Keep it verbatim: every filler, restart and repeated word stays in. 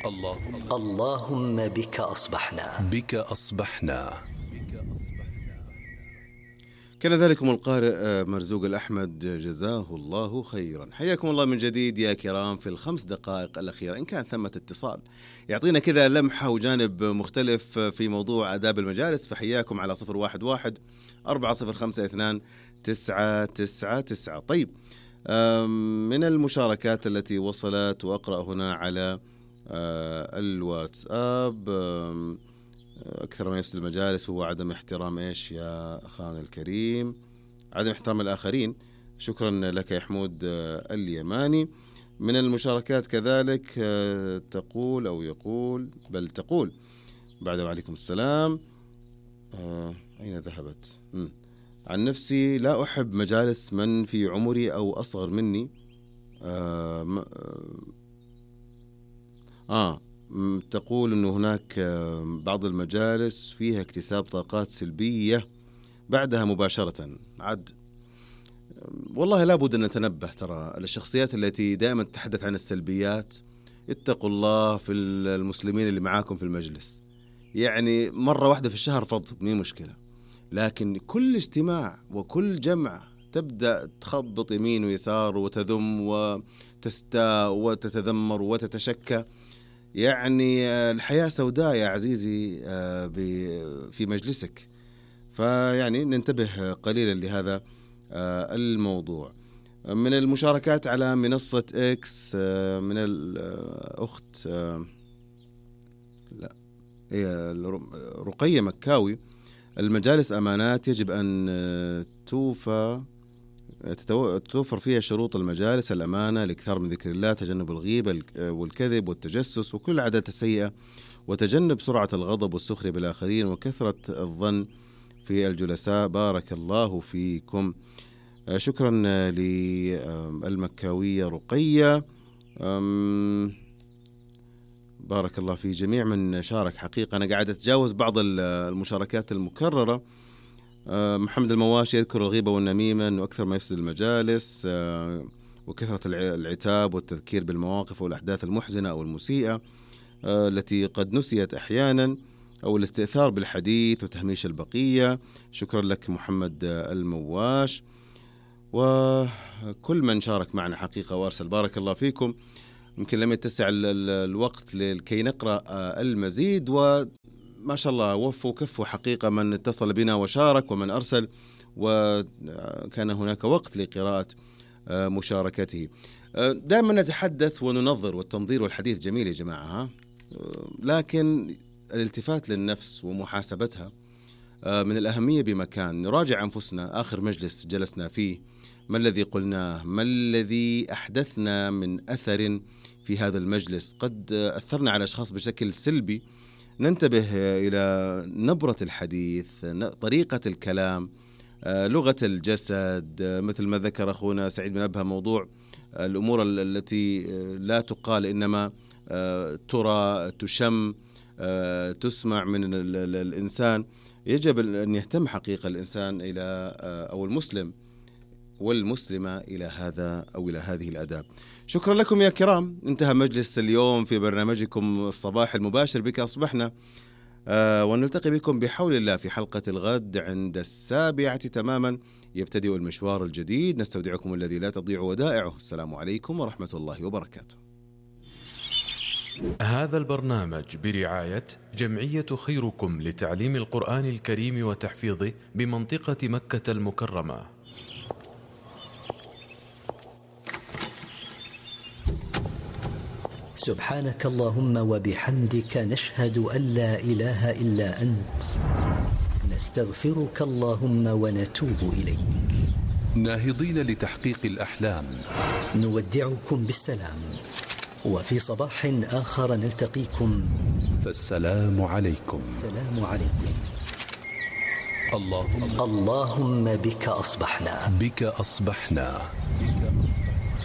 اللهم اللهم بك أصبحنا بك أصبحنا. كان ذلكم القارئ مرزوق الأحمد جزاه الله خيرا. حياكم الله من جديد يا كرام في الخمس دقائق الأخيرة، إن كان ثمة اتصال يعطينا كذا لمحة وجانب مختلف في موضوع آداب المجالس، فحياكم على صفر واحد واحد أربعة صفر خمسة اثنان تسعة تسعة تسعة. طيب، من المشاركات التي وصلت وأقرأ هنا على الواتساب، أكثر ما يفسد المجالس هو عدم احترام إيش يا أخانا الكريم؟ عدم احترام الآخرين. شكرا لك يا حمود اليماني. من المشاركات كذلك تقول أو يقول بل تقول بعد وعليكم السلام. آه أين ذهبت؟ م. عن نفسي لا أحب مجالس من في عمري أو أصغر مني. آه, آه تقول أنه هناك بعض المجالس فيها اكتساب طاقات سلبية بعدها مباشرة. عد والله لابد أن نتنبه ترى الشخصيات التي دائما تتحدث عن السلبيات. اتقوا الله في المسلمين اللي معاكم في المجلس، يعني مرة واحدة في الشهر فضفض مين مشكلة، لكن كل اجتماع وكل جمع تبدأ تخبط يمين ويسار وتذم وتستاء وتتذمر وتتشكى. يعني الحياة سوداء يا عزيزي في مجلسك، فيعني ننتبه قليلا لهذا الموضوع. من المشاركات على منصة إكس من الأخت لا هي رقية مكاوي، المجالس أمانات يجب أن توفى توفر فيها شروط المجالس: الأمانة، الإكثار من ذكر الله، تجنب الغيبة والكذب والتجسس وكل العادات السيئة، وتجنب سرعة الغضب والسخرية بالآخرين، وكثرة الظن في الجلساء. بارك الله فيكم. شكرا للمكاوية رقية. بارك الله في جميع من شارك. حقيقة أنا قاعد أتجاوز بعض المشاركات المكررة. محمد المواشي يذكر الغيبة والنميمة أنه أكثر ما يفسد المجالس، وكثرة العتاب والتذكير بالمواقف والأحداث المحزنة أو المسيئة التي قد نسيت أحيانا، أو الاستئثار بالحديث وتهميش البقية. شكرا لك محمد المواش وكل من شارك معنا حقيقة وأرسل. بارك الله فيكم. يمكن لم يتسع الوقت لكي نقرأ المزيد، وما شاء الله وفوا كفوا حقيقة من اتصل بنا وشارك ومن أرسل، وكان هناك وقت لقراءة مشاركته. دائما نتحدث وننظر، والتنظير والحديث جميل يا جماعة، ها؟ لكن الالتفات للنفس ومحاسبتها من الأهمية بمكان. نراجع أنفسنا، آخر مجلس جلسنا فيه ما الذي قلناه، ما الذي أحدثنا من أثر في هذا المجلس، قد أثرنا على أشخاص بشكل سلبي. ننتبه إلى نبرة الحديث، طريقة الكلام، لغة الجسد، مثل ما ذكر أخونا سعيد بن أبها، موضوع الأمور التي لا تقال إنما ترى، تشم، تسمع من الإنسان. يجب أن يهتم حقيقة الإنسان إلى أو المسلم والمسلمة إلى هذا أو إلى هذه الآداب. شكرا لكم يا كرام. انتهى مجلس اليوم في برنامجكم الصباح المباشر بك أصبحنا، آه ونلتقي بكم بحول الله في حلقة الغد عند السابعة تماما. يبتدئ المشوار الجديد. نستودعكم الذي لا تضيع ودائعه. السلام عليكم ورحمة الله وبركاته. هذا البرنامج برعاية جمعية خيركم لتعليم القرآن الكريم وتحفيظه بمنطقة مكة المكرمة. سبحانك اللهم وبحمدك، نشهد أن لا إله إلا أنت، نستغفرك اللهم ونتوب إليك. ناهضين لتحقيق الأحلام، نودعكم بالسلام، وفي صباح آخر نلتقيكم، فالسلام عليكم. السلام عليكم. اللهم اللهم بك أصبحنا بك أصبحنا.